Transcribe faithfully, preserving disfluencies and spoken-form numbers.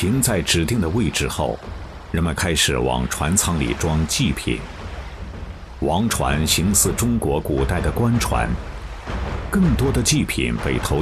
停在指定的位置后，人们开始往船舱里装祭品。王船形似中国古代的官船，更多的祭品被投